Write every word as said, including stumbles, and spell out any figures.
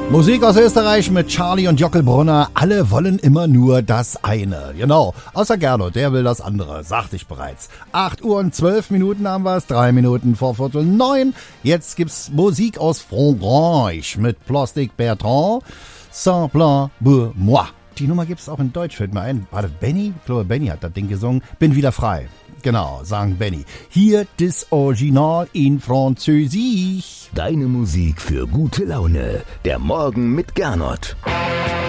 Musik aus Österreich mit Charlie und Jockel Brunner. Alle wollen immer nur das eine. Genau. Außer Gernot, der will das andere. Sagte ich bereits. acht Uhr und zwölf Minuten haben wir es. Drei Minuten vor Viertel neun. Jetzt gibt's Musik aus Frankreich mit Plastic Bertrand. Simple pour moi. Die Nummer gibt's auch in Deutsch, fällt mir ein. War das Benny? Ich glaube, Benny hat das Ding gesungen. Bin wieder frei. Genau, sagen Benny. Hier das Original in Französisch. Deine Musik für gute Laune. Der Morgen mit Gernot.